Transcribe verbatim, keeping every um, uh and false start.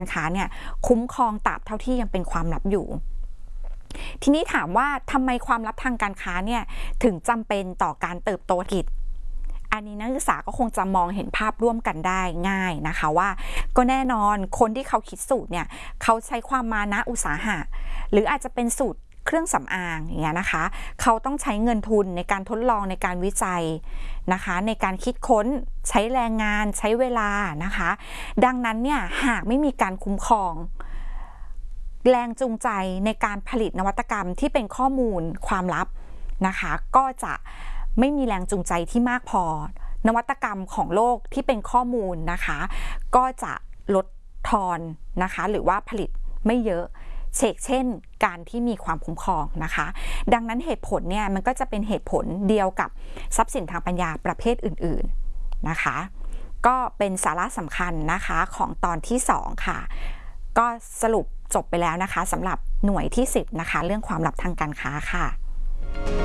ค้าเนี่ยคุ้มครองตราบเท่าที่ยังเป็นความลับอยู่ทีนี้ถามว่าทำไมความลับทางการค้าเนี่ยถึงจำเป็นต่อการเติบโตธุรกิจอันนี้นักศึกษาก็คงจะมองเห็นภาพร่วมกันได้ง่ายนะคะว่าก็แน่นอนคนที่เขาคิดสูตรเนี่ยเขาใช้ความมานะอุตสาหะหรืออาจจะเป็นสูตรเครื่องสำอางอย่างเงี้ยนะคะเขาต้องใช้เงินทุนในการทดลองในการวิจัยนะคะในการคิดค้นใช้แรงงานใช้เวลานะคะดังนั้นเนี่ยหากไม่มีการคุ้มครองแรงจูงใจในการผลิตนวัตกรรมที่เป็นข้อมูลความลับนะคะก็จะไม่มีแรงจูงใจที่มากพอนวัตกรรมของโลกที่เป็นข้อมูลนะคะก็จะลดทอนนะคะหรือว่าผลิตไม่เยอะเชกเช่นการที่มีความคุ้มครองนะคะดังนั้นเหตุผลเนี่ยมันก็จะเป็นเหตุผลเดียวกับทรัพย์สินทางปัญญาประเภทอื่นๆนะคะก็เป็นสาระสำคัญนะคะของตอนที่สองค่ะก็สรุปจบไปแล้วนะคะสำหรับหน่วยที่สิบนะคะเรื่องความลับทางการค้าค่ะ